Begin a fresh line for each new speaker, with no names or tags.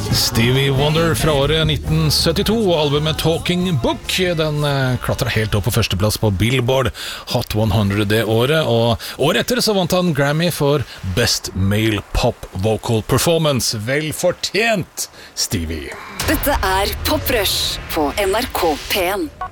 Stevie Wonder fra året 1972, albumet Talking Book. Den klatret helt opp på førsteplass på Billboard Hot 100 det året, og året etter så vant han Grammy for Best Male Pop Vocal Performance. Vel fortjent, Stevie.
Dette er Pop Rush på NRK P1.